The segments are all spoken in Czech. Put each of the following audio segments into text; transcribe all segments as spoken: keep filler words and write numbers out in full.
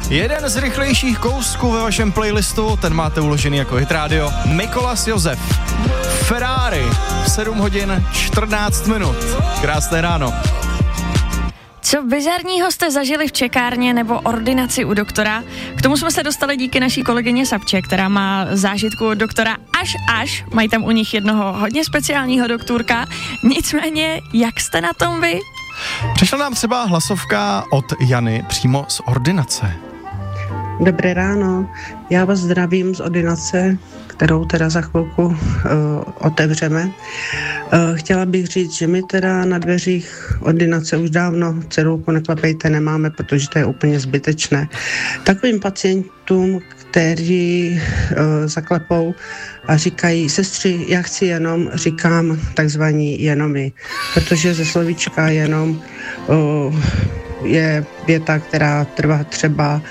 Jeden z rychlejších kousků ve vašem playlistu, ten máte uložený jako Hit Radio. Mikolas Josef, Ferrari, sedm hodin čtrnáct minut. Krásné ráno. Co bizarního jste zažili v čekárně nebo ordinaci u doktora? K tomu jsme se dostali díky naší kolegyně Sabče, která má zážitku od doktora až až. Mají tam u nich jednoho hodně speciálního doktorka. Nicméně, jak jste na tom vy? Přišla nám třeba hlasovka od Jany přímo z ordinace. Dobré ráno, já vás zdravím z ordinace, kterou teda za chvilku uh, otevřeme. Uh, chtěla bych říct, že my teda na dveřích ordinace už dávno cedulku neklepejte nemáme, protože to je úplně zbytečné. Takovým pacientům, kteří uh, zaklepou a říkají, sestři, já chci jenom, říkám takzvaní jenomy, protože ze slovíčka jenom uh, je věta, která trvá třeba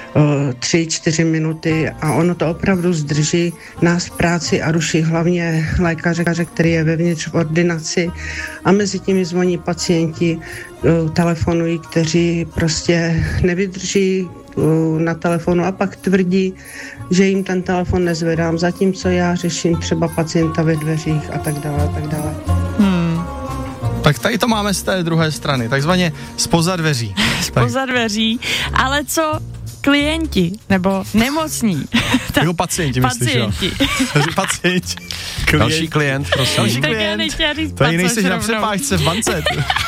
tři, čtyři minuty a ono to opravdu zdrží nás v práci a ruší hlavně lékaře, který je vevnitř v ordinaci a mezi tím zvoní pacienti, telefonují, kteří prostě nevydrží na telefonu a pak tvrdí, že jim ten telefon nezvedám, zatímco já řeším třeba pacienta ve dveřích a tak dále a tak dále. Hmm. Tak tady to máme z té druhé strany, takzvaně zpoza dveří. Zpoza dveří, ale co klienti, nebo nemocní. Jako pacienti, myslíš, pacienti. jo? pacienti. Klient. Další klient, prosím. Další tak klient. já nechtěla říct Tady nejseš na rovnou. přepážce v bance.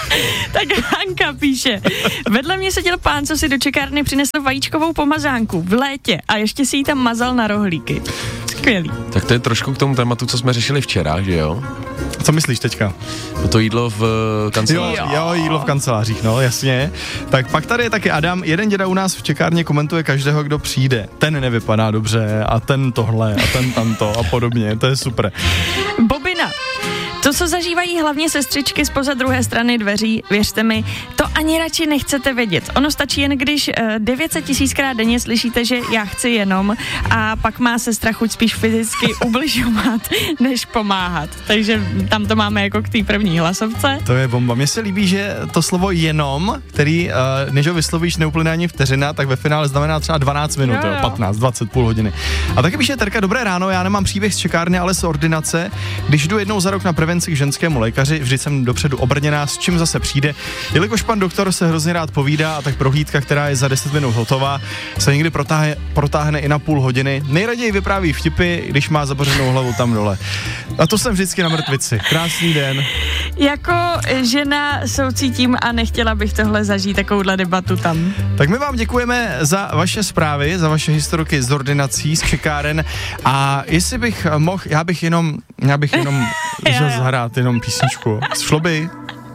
Tak Hanka píše, vedle mě seděl pán, co si do čekárny přinesl vajíčkovou pomazánku v létě a ještě si ji tam mazal na rohlíky. Skvělý. Tak to je trošku k tomu tématu, co jsme řešili včera, že jo? Co myslíš teďka? To jídlo v kanceláři. Jo, jo, jídlo v kancelářích, no, jasně. Tak pak tady je taky Adam, jeden děda u nás v čekárně komentuje každého, kdo přijde. Ten nevypadá dobře a ten tohle a ten tamto a podobně, to je super. Bobina. To, co zažívají hlavně sestřičky zpoza druhé strany dveří, věřte mi, to ani radši nechcete vědět. Ono stačí jen, když uh, devět set tisíckrát denně slyšíte, že já chci jenom a pak má sestra chuť spíš fyzicky ubližovat, než pomáhat. Takže tam to máme jako k té první hlasovce. To je bomba. Mně se líbí, že to slovo jenom, který, uh, než ho vyslovíš, neuplyne ani vteřina, tak ve finále znamená třeba dvanáct minut, jo, jo. patnáct, dvacet, půl hodiny. A taky píše Terka, dobré ráno, já nemám příběh z čekárny, ale z ordinace. Když jdu jednou za rok na prevenci k ženskému lékaři, vždy jsem dopředu obrněná, s čím zase přijde. Jelikož pan doktor se hrozně rád povídá a tak prohlídka, která je za deset minut hotová, se někdy protáhne, protáhne i na půl hodiny. Nejraději vypráví vtipy, když má zabořenou hlavu tam dole. A to jsem vždycky na mrtvici. Krásný den. Jako žena soucítím a nechtěla bych tohle zažít, takovouhle debatu tam. Tak my vám děkujeme za vaše zprávy, za vaše historiky z ordinací, z čekáren a jestli bych mohl, já bych jenom, já bych jenom zahrát jenom písničku. Šlo by?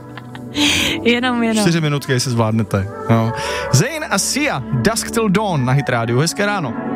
Jenom, jenom. Čtyři minutky, jestli zvládnete. No. Zayn a Sia, Dusk Till Dawn na Hit Radio. Hezké ráno.